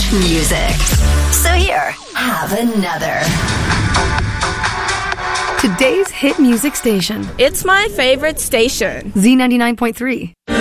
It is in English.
music. So here, have another. Today's hit music station. It's my favorite station. Z99.3.